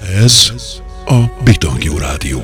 Ez a Bitangjú Rádió.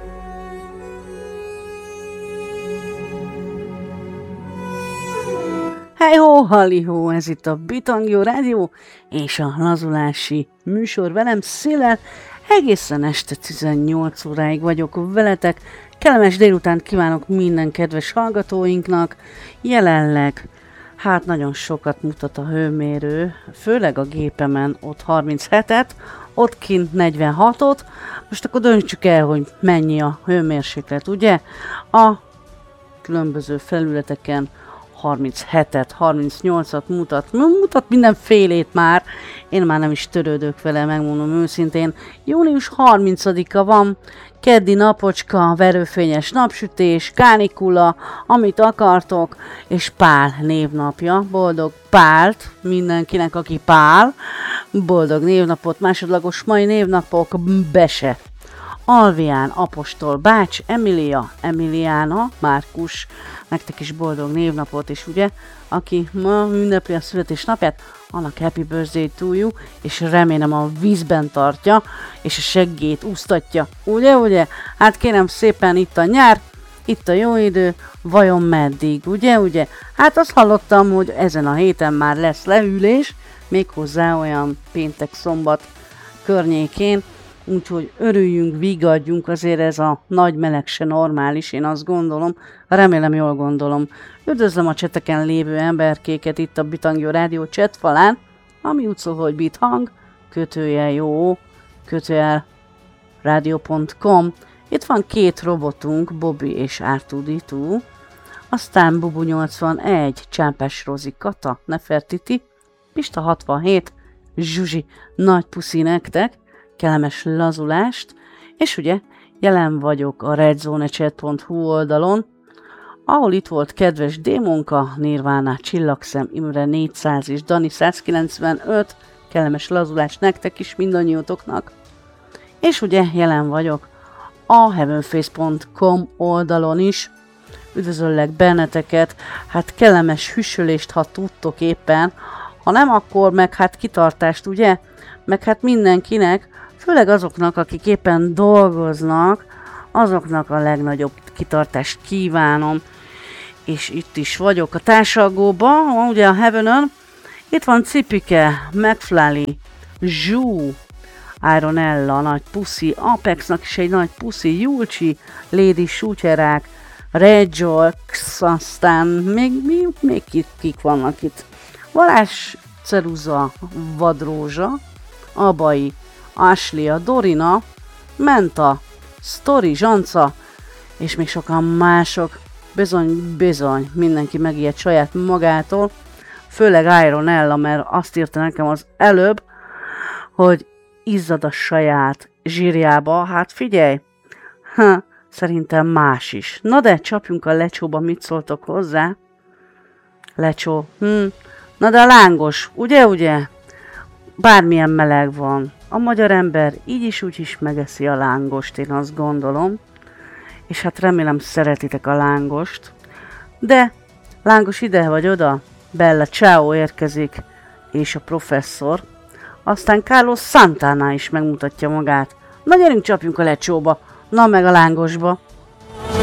Hej-hó, halli-hó, ez itt a Bitangjú Rádió és a lazulási műsor velem Széllel. Egészen este 18 óráig vagyok veletek. Kellemes délutánt kívánok minden kedves hallgatóinknak. Jelenleg hát nagyon sokat mutat a hőmérő, főleg a gépemen ott 37-et, ott kint 46-ot. Most akkor döntsük el, hogy mennyi a hőmérséklet, ugye? A különböző felületeken 37-et, 38-at mutat mindenfélét már. Én már nem is törődök vele, megmondom őszintén. Június 30-a van, keddi napocska, verőfényes napsütés, kánikula, amit akartok, és Pál névnapja. Boldog Pált mindenkinek, aki Pál. Boldog névnapot, másodlagos mai névnapok, Bese, Alvián, Apostol, Bács, Emilia, Emiliána, Márkus, nektek is boldog névnapot, és ugye, aki ma ünnepli a születésnapját, annak happy birthday to you, és remélem a vízben tartja, és a seggét úsztatja, ugye? Hát kérem szépen, itt a nyár, itt a jó idő, vajon meddig, ugye? Hát azt hallottam, hogy ezen a héten már lesz leülés, méghozzá olyan péntek-szombat környékén, úgyhogy örüljünk, vigadjunk, azért ez a nagy meleg se normális, én azt gondolom, remélem jól gondolom. Üdvözlöm a cseteken lévő emberkéket itt a Bitangjú Rádió chat falán, ami úgy szól, hogy bithang, _jó, _rádió.com. Itt van két robotunk, Bobby és R2D2, aztán Bubu 81, Csámpás Rozi Kata, Nefertiti, Pista 67, Zsuzsi, nagy puszi nektek, kellemes lazulást, és ugye jelen vagyok a redzonechat.hu oldalon, ahol itt volt kedves démonka, Nirvana, Csillagszem, Imre 400 és Dani 195, kellemes lazulást nektek is, mindannyiótoknak. És ugye jelen vagyok a heavenface.com oldalon is, üdvözöllek benneteket, hát kellemes hüssölést, ha tudtok éppen, ha nem, akkor meg hát kitartást, ugye? Meg hát mindenkinek, főleg azoknak, akik éppen dolgoznak, azoknak a legnagyobb kitartást kívánom. És itt is vagyok a társalgóban, ugye a Heaven-ön. Itt van Cipike, McFlally, Zsú, Ironella, nagy puszi, Apexnak is egy nagy puszi, Julcsi, Lady Sutyerák, Rejox, aztán még kik vannak itt. Balázs, Ceruza, Vadrózsa, Abai, Aslia, Dorina, Menta, Story, Zsanca, és még sokan mások. Bizony, mindenki megijed saját magától, főleg Ironella, mert azt írta nekem az előbb, hogy izzad a saját zsírjába, hát figyelj, szerintem más is. Na de csapjunk a lecsóba, mit szóltok hozzá? Lecsó, na de a lángos, ugye? Bármilyen meleg van, a magyar ember így is úgy is megeszi a lángost, én azt gondolom. És hát remélem szeretitek a lángost. De lángos ide vagy oda, Bella Ciao érkezik, és a professzor. Aztán Carlos Santana is megmutatja magát. Na gyerünk, csapjunk a lecsóba, na meg a lángosba.